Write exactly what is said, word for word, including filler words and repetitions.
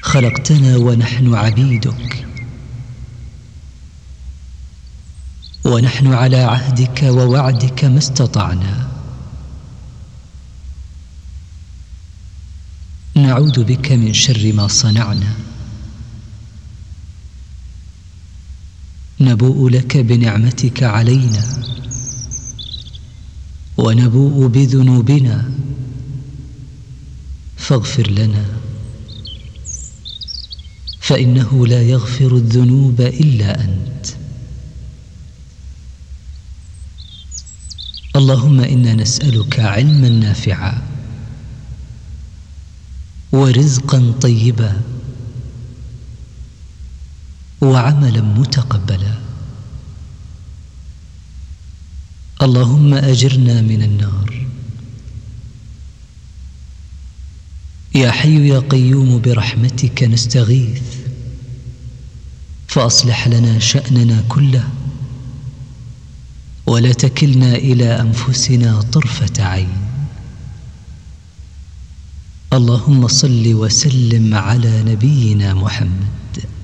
خلقتنا ونحن عبيدك، ونحن على عهدك ووعدك ما استطعنا. نعوذ بك من شر ما صنعنا، نبوء لك بنعمتك علينا ونبوء بذنوبنا، فاغفر لنا، فإنه لا يغفر الذنوب إلا أنت. اللهم إنا نسألك علما نافعا ورزقا طيبا وعملا متقبلا. اللهم أجرنا من النار. يا حي يا قيوم برحمتك نستغيث، فأصلح لنا شأننا كله، ولا تكلنا إلى أنفسنا طرفة عين. اللهم صل وسلم على نبينا محمد.